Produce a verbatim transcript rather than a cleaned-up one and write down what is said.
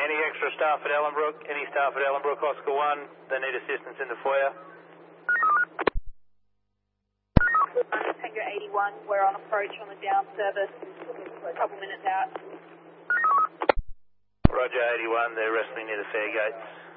Any extra staff at Ellenbrook? Any staff at Ellenbrook, Oscar one? They need assistance in the foyer. Tango eighty-one, we're on approach on the down service. We're a couple minutes out. Roger eighty-one, they're wrestling near the fare gates.